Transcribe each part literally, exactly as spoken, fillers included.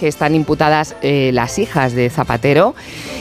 que están imputadas eh, las hijas de Zapatero.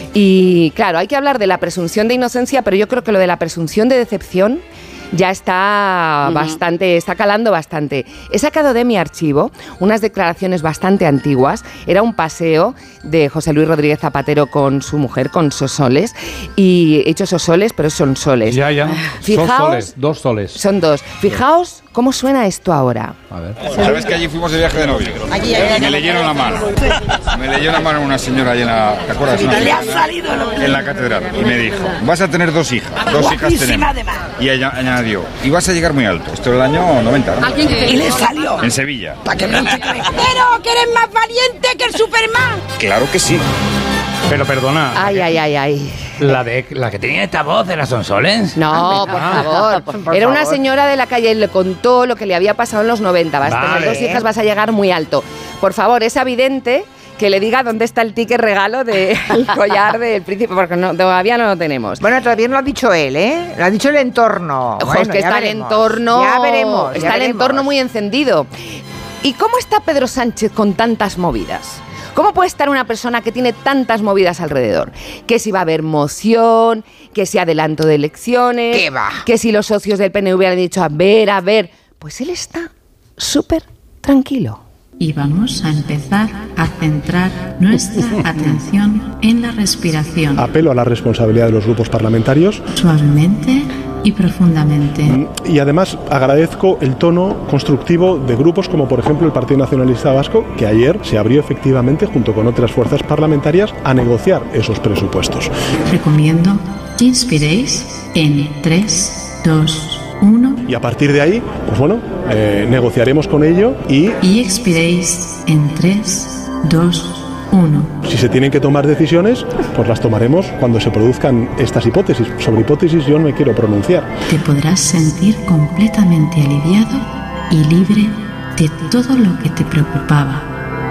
Y claro, hay que hablar de la presunción de inocencia, pero yo creo que lo de la presunción de decepción ya está uh-huh. bastante, está calando bastante. He sacado de mi archivo unas declaraciones bastante antiguas. Era un paseo de José Luis Rodríguez Zapatero con su mujer, con Sosoles, y he hecho Sosoles, pero son soles. Ya, ya. Fijaos, son soles, dos soles. Son dos. Fijaos cómo suena esto ahora. A ver. ¿Sabes que allí fuimos de viaje de novio? Allí, allí, Me leyeron la mano. Me leyó la mano una señora allí en la... ¿Te acuerdas? No? Le ha salido En la catedral. Y me dijo, vas a tener dos hijas. Dos hijas tenemos. Y ella añadió, y vas a llegar muy alto. Esto era el año noventa, ¿no? Y le salió. En Sevilla. ¿Para qué no te crees? Pero que eres más valiente que el Superman. Claro que sí. Pero perdona. Ay, ay, ay, ay. La de la que tenía esta voz era Sonsoles. No, por favor. por Era una favor. señora de la calle y le contó lo que le había pasado en los noventa. Vas a Vale. tener dos hijas, vas a llegar muy alto. Por favor, es evidente que le diga dónde está el ticket regalo del collar del príncipe, porque no, todavía no lo tenemos. Bueno, todavía no lo ha dicho él, ¿eh? Lo ha dicho el entorno. Ojo, Bueno, es que ya está el veremos. entorno. Ya veremos. Está ya el veremos. entorno muy encendido. ¿Y cómo está Pedro Sánchez con tantas movidas? ¿Cómo puede estar una persona que tiene tantas movidas alrededor? Que si va a haber moción, que si adelanto de elecciones, ¿Qué va? que si los socios del P N V han dicho a ver, a ver. Pues él está súper tranquilo. Y vamos a empezar a centrar nuestra atención en la respiración. Apelo a la responsabilidad de los grupos parlamentarios. Suavemente y profundamente. Y además agradezco el tono constructivo de grupos como por ejemplo el Partido Nacionalista Vasco, que ayer se abrió efectivamente junto con otras fuerzas parlamentarias a negociar esos presupuestos. Recomiendo que inspiréis en tres, dos, uno. Y a partir de ahí, pues bueno, eh, negociaremos con ello y... Y expiréis en tres, dos, uno. Si se tienen que tomar decisiones, pues las tomaremos cuando se produzcan estas hipótesis. Sobre hipótesis yo no me quiero pronunciar. Te podrás sentir completamente aliviado y libre de todo lo que te preocupaba.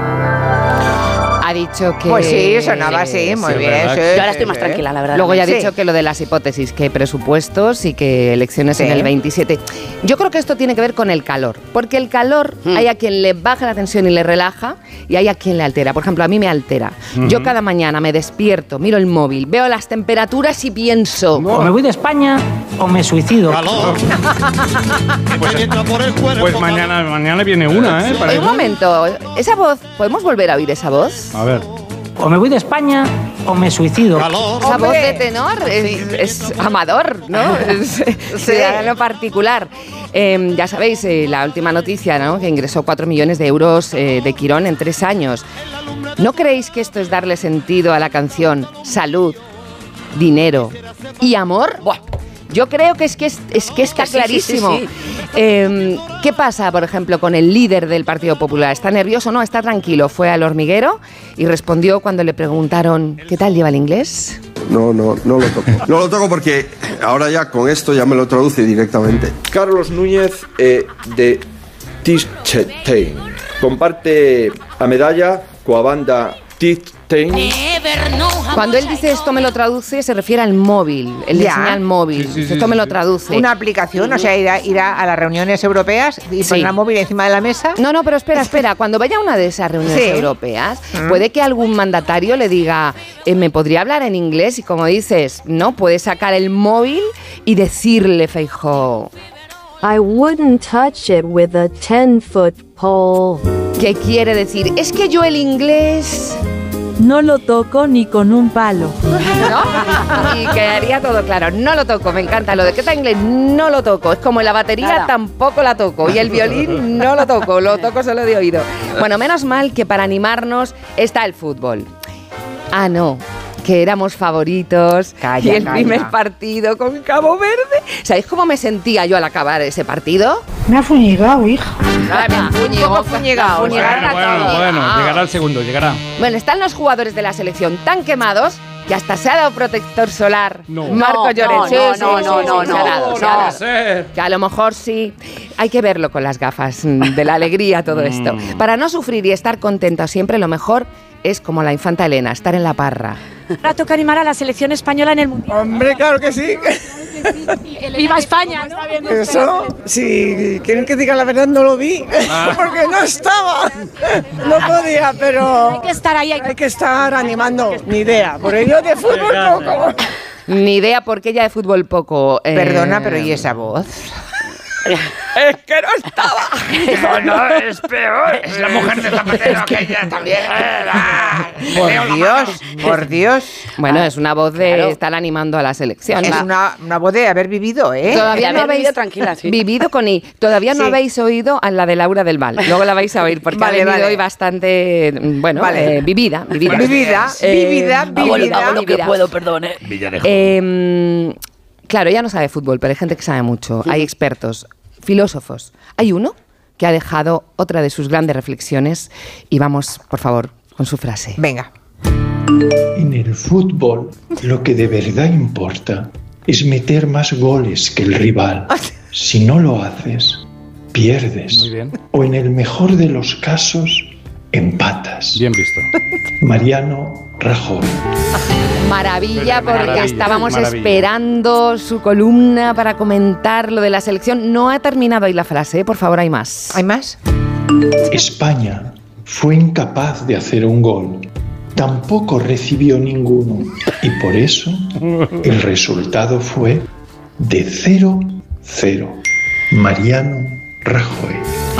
Ha dicho que... Pues sí, sonaba así, muy sí, bien. ¿verdad? Sí, Yo ahora sí, estoy más sí. tranquila, la verdad. Luego ya ha Sí. dicho que lo de las hipótesis, que presupuestos y que elecciones Sí. en el veintisiete. Yo creo que esto tiene que ver con el calor, porque el calor Mm. hay a quien le baja la tensión y le relaja y hay a quien le altera. Por ejemplo, a mí me altera. Uh-huh. Yo cada mañana me despierto, miro el móvil, veo las temperaturas y pienso... O me voy de España o me suicido. Pues mañana, mañana viene una, ¿eh? Para Oye, un momento, esa voz, ¿podemos volver a oír esa voz? A ver. O me voy de España o me suicido. Esa voz de tenor es, es amador, ¿no? Es, Sí. en lo particular. Eh, ya sabéis, eh, la última noticia, ¿no? Que ingresó cuatro millones de euros eh, de Quirón en tres años. ¿No creéis que esto es darle sentido a la canción Salud, Dinero y Amor? Buah. Yo creo que es que, es, es que está Sí, sí, clarísimo. sí, sí. Eh, ¿Qué pasa, por ejemplo, con el líder del Partido Popular? ¿Está nervioso? No, está tranquilo. Fue al hormiguero y respondió cuando le preguntaron ¿qué tal lleva el inglés? No, no, no lo toco. No lo toco porque ahora ya con esto ya me lo traduce directamente. Carlos Núñez eh, de Tischtein comparte a medalla coa banda Tischtein. Cuando él dice esto me lo traduce, se refiere al móvil, el de Ya. señal móvil. Sí, sí, sí, esto me sí, lo sí. traduce. Una aplicación, o sea, irá, irá a las reuniones europeas y Sí. pondrá el móvil encima de la mesa. No, no, pero espera, espera. Cuando vaya a una de esas reuniones Sí. europeas, Mm. puede que algún mandatario le diga, eh, ¿me podría hablar en inglés? Y como dices, no, puede sacar el móvil y decirle, Feijóo, I wouldn't touch it with a ten-foot pole. ¿qué quiere decir? Es que yo el inglés... No lo toco ni con un palo. ¿No? Y quedaría todo claro. No lo toco, me encanta. Lo de que está inglés, no lo toco. Es como la batería, Nada. tampoco la toco. Y el violín, no lo toco. Lo toco solo de oído. Bueno, menos mal que para animarnos está el fútbol. Ah, no, que éramos favoritos. Calla, y el calla. primer partido con Cabo Verde. ¿Sabéis cómo me sentía yo al acabar ese partido? Me ha fuñigado, hija. Ah, me enfuñigó, Un poco fuñigado. me fuñigaron Bueno, a bueno, todos. bueno. Ah. Llegará el segundo, llegará. Bueno, están los jugadores de la selección tan quemados que hasta se ha dado protector solar. No. Marco No, Lloret. no, Sí, no, sí, no, sí, no, sí, no, se ha dado, no, se ha no. dado. va a ser. Que a lo mejor sí. Hay que verlo con las gafas mm, de la alegría todo esto. Para no sufrir y estar contento siempre, lo mejor es como la infanta Elena, estar en la parra. Ahora toca animar a la selección española en el Mundial. Hombre, claro que sí. Viva España, ¿no? Eso, si quieren que diga la verdad, no lo vi, Ah. porque no estaba, no podía, pero Hay que estar ahí, hay hay que estar animando, ni idea, por ello de fútbol poco. Ni idea por qué ella de fútbol poco. eh, Perdona, pero ¿y esa voz? Es que no estaba. No, no, es peor. Es la mujer de Zapatero, aquella también. Por Dios, por Dios. Bueno, es una voz de estar animando a la selección. Es una, una voz de haber vivido, ¿eh? Todavía De no haber habéis vivido tranquila, sí. vivido con I. Todavía no Sí. habéis oído a la de Laura del Val. Luego la vais a oír porque Vale, ha venido vale. hoy bastante, bueno, Vale. eh, vivida, vivida. Vivida, Eh, vivida, Hago, lo- vivida. hago lo que vivida. puedo, perdone. Villarejo. Eh, claro, ella no sabe fútbol, pero hay gente que sabe mucho. Hay expertos, filósofos. Hay uno que ha dejado otra de sus grandes reflexiones y vamos, por favor, con su frase. Venga. En el fútbol, lo que de verdad importa es meter más goles que el rival. Si no lo haces, pierdes. Muy bien. O en el mejor de los casos, empatas. Bien visto. Mariano Rajoy. Maravilla, porque Maravilla, estábamos maravilla. esperando su columna para comentar lo de la selección. No ha terminado ahí la frase, ¿eh? Por favor, hay más. ¿Hay más? España fue incapaz de hacer un gol. Tampoco recibió ninguno. Y por eso el resultado fue de cero cero. Mariano Rajoy.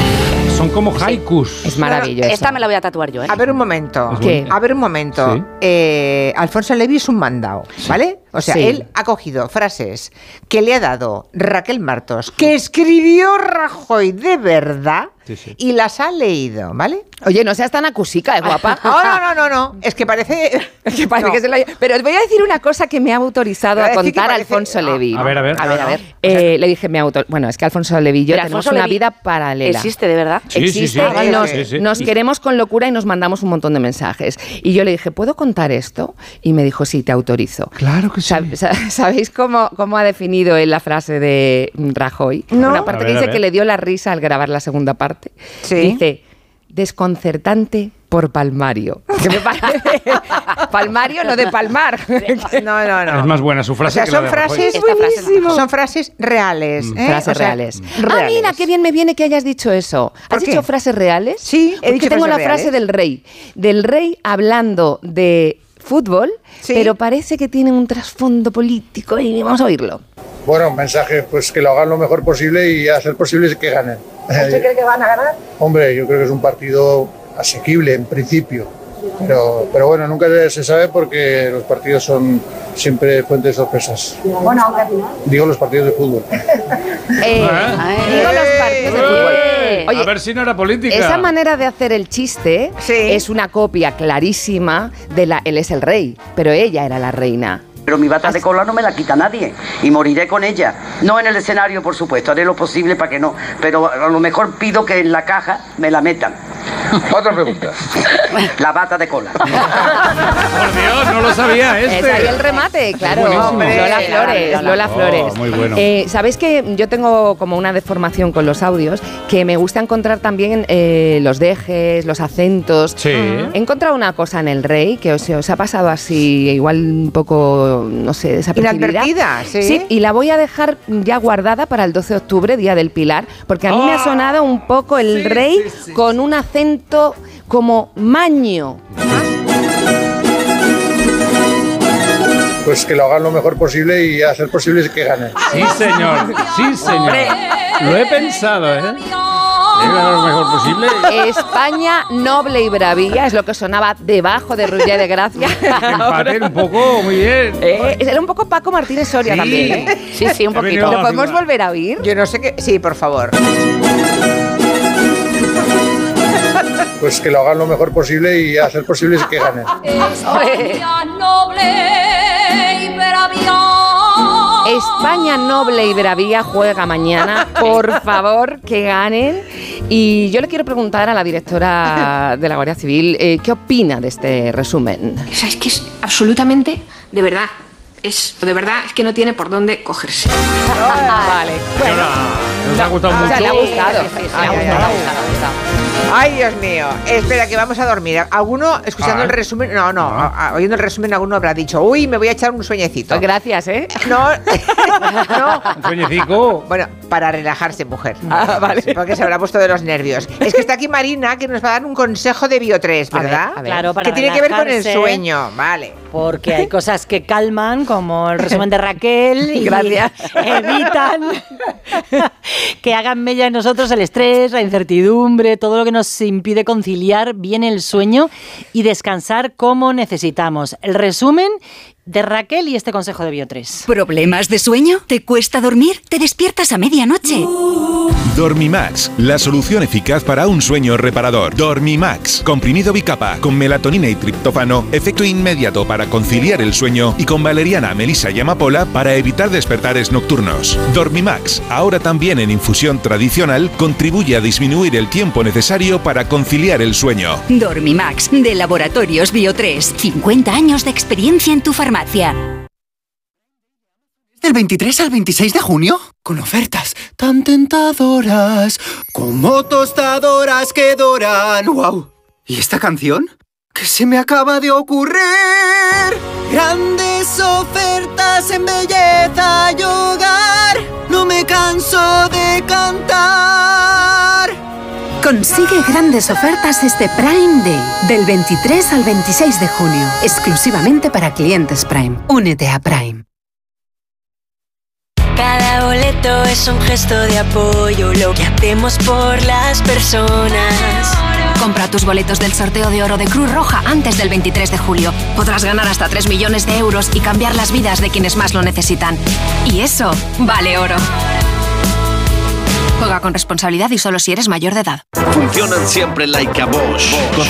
Son como haikus. Es maravilloso. Esta me la voy a tatuar yo, ¿eh? A ver un momento. ¿Qué? A ver un momento. Sí. Eh, Alfonso Levy es un mandado, ¿vale? O sea, Sí. él ha cogido frases que le ha dado Raquel Martos, que escribió Rajoy de verdad, Sí, sí. y las ha leído, ¿vale? Oye, no seas tan acusica, ¿eh, guapa? No, no, no, no, no. Es que parece... Que parece No. que se lo haya- Pero os voy a decir una cosa que me ha autorizado Te voy a a decir que contar parece- Alfonso Ah, Levy. A ver, a ver. A ver, a ver. Eh, le dije, me auto... Bueno, es que Alfonso Levy y yo Pero tenemos Alfonso una Levy vida paralela. ¿Existe, de verdad? Sí, sí, Existe sí. y Ah, nos, sí, sí. nos Y- queremos con locura y nos mandamos un montón de mensajes. Y yo le dije, ¿puedo contar esto? Y me dijo, sí, te autorizo. Claro que sí. Sab- sa- ¿Sabéis cómo, cómo ha definido él la frase de Rajoy? No. Una parte A ver, que a dice ver. que le dio la risa al grabar la segunda parte. Sí. Dice, desconcertante por palmario. Que me parece... Palmario, no de palmar. No, no, no. Es más buena su O frase sea, que la son de Rajoy. frases, Esta frase no. son frases reales. ¿eh? Frases O sea, reales. Ah, reales. mira, qué bien me viene que hayas dicho eso. ¿Por ¿Has qué? dicho frases reales? Sí, he Porque dicho tengo la frases frase reales. del rey. Del rey hablando de fútbol, Sí. pero parece que tiene un trasfondo político y vamos a oírlo. Bueno, un mensaje, pues que lo hagan lo mejor posible y a ser posible que ganen. ¿Usted cree que van a ganar? Hombre, yo creo que es un partido asequible en principio, pero, pero bueno, nunca se sabe porque los partidos son siempre fuente de sorpresas. Bueno, aunque Digo los partidos de fútbol. Eh, ¿Eh? digo los partidos de fútbol. Eh, Oye, a ver si no era política. esa manera de hacer el chiste Sí. es una copia clarísima de la él es el rey, pero ella era la reina. Pero mi bata de cola no me la quita nadie y moriré con ella. No en el escenario, por supuesto, haré lo posible para que no. Pero a lo mejor pido que en la caja me la metan. Otra pregunta. La bata de cola. Por Dios, no lo sabía este. Es ahí el remate, claro. buenísimo. Hombre, Lola Flores, Lola. Lola Oh, Flores. muy bueno. Eh, Sabéis que yo tengo como una deformación con los audios, que me gusta encontrar también eh, los dejes, los acentos. Sí. He encontrado una cosa en El Rey que os, os ha pasado así, igual un poco, no sé, desapercibida. Inadvertida, sí. Sí, y la voy a dejar ya guardada para el doce de octubre, Día del Pilar, porque a mí me ha sonado un poco El Rey con un acento como maño. Pues que lo hagan lo mejor posible y a ser posible que ganen. Sí, señor. Sí, señor. Lo he pensado, ¿eh? Era lo mejor posible. España noble y bravía es lo que sonaba debajo de Ruller de Gracia. Empate un poco, muy bien. Eh, era un poco Paco Martínez Soria Sí. también, ¿eh? Sí, sí, un He venido poquito. ¿Lo a podemos figurar. volver a oír? Yo no sé qué... Sí, por favor. Pues que lo hagan lo mejor posible y a ser posible que ganen. España noble y bravía. España noble y bravía juega mañana. Por favor, que ganen. Y yo le quiero preguntar a la directora de la Guardia Civil, eh, ¿qué opina de este resumen? ¿Sabes qué es absolutamente, de verdad, es, de verdad, es que no tiene por dónde cogerse. Vale. Bueno, nos ha gustado o mucho. sea, le ha gustado. Sí, sí, sí, ay, ay, ay. Ay, Dios mío. Espera, que vamos a dormir. ¿Alguno, escuchando Ah. el resumen? No, no. A, a, oyendo el resumen, alguno habrá dicho, uy, me voy a echar un sueñecito. Pues gracias, ¿eh? No, no. Un sueñecico. Bueno, para relajarse, mujer. Ah, vale. Porque se habrá puesto de los nervios. Es que está aquí Marina, que nos va a dar un consejo de Bio tres, ¿verdad? A ver, a ver. Claro, para que tiene que ver con el relajarse, sueño, vale. Porque hay cosas que calman, como el resumen de Raquel, y Gracias. evitan que hagan mella en nosotros el estrés, la incertidumbre, todo lo que nos impide conciliar bien el sueño y descansar como necesitamos. El resumen de Raquel y este consejo de Bio tres. ¿Problemas de sueño? ¿Te cuesta dormir? ¿Te despiertas a medianoche? Dormimax, la solución eficaz para un sueño reparador. Dormimax, comprimido bicapa con melatonina y triptófano, efecto inmediato para conciliar el sueño y con valeriana, melisa y amapola para evitar despertares nocturnos. Dormimax, ahora también en infusión tradicional, contribuye a disminuir el tiempo necesario para conciliar el sueño. Dormimax, de Laboratorios Bio tres. cincuenta años de experiencia en tu farmacia. ¿Del veintitrés al veintiséis de junio? Con ofertas tan tentadoras como tostadoras que doran. ¡Wow! ¿Y esta canción? ¿Qué se me acaba de ocurrir? Grandes ofertas en belleza y hogar. No me canso de cantar. Consigue grandes ofertas este Prime Day, del veintitrés al veintiséis de junio, exclusivamente para clientes Prime. Únete a Prime. Cada boleto es un gesto de apoyo, lo que hacemos por las personas. Compra tus boletos del sorteo de oro de Cruz Roja antes del veintitrés de julio. Podrás ganar hasta tres millones de euros y cambiar las vidas de quienes más lo necesitan. Y eso vale oro. Juega con responsabilidad y solo si eres mayor de edad. Funcionan siempre like a Bosch.